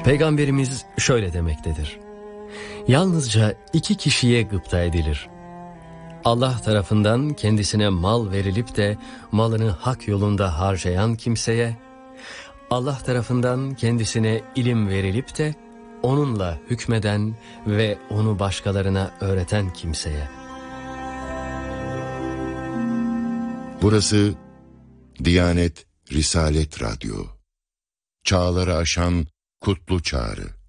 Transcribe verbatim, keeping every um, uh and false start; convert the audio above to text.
Peygamberimiz şöyle demektedir: yalnızca iki kişiye gıpta edilir. Allah tarafından kendisine mal verilip de malını hak yolunda harcayan kimseye, Allah tarafından kendisine ilim verilip de onunla hükmeden ve onu başkalarına öğreten kimseye. Burası Diyanet Risalet Radyo. Çağları aşan kutlu çağrı.